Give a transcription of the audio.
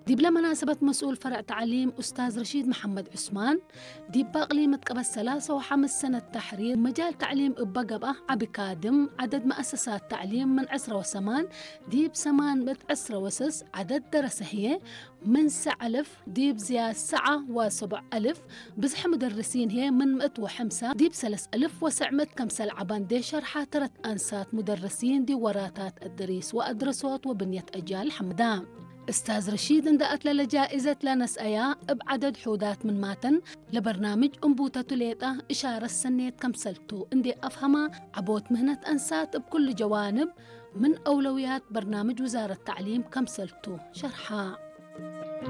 دي بلا مناسبة مسؤول فرع تعليم أستاذ رشيد محمد عثمان دي باقلي متقبل 3 و5 سنة تحرير مجال تعليم بقبة عبكادم عدد مؤسسات تعليم من 10 و8 دي بسمان بت 10 وسس عدد درسة هي من 9,000 دي بزياد 7 و7,000 بزح مدرسين هي من 105 دي ب3,000 كمسل عبان دي شرحة 3 أنسات مدرسين دي وراتات الدريس وأدرسوت وبنية أجيال حمدان. أستاذ رشيد اندأت لجائزة لنسأيا بعدد حودات من ماتن لبرنامج أنبوتة تليطة إشارة السنة كمسلتو اندي أفهمها عبوت مهنة أنسات بكل جوانب من أولويات برنامج وزارة التعليم كمسلتو شرحا.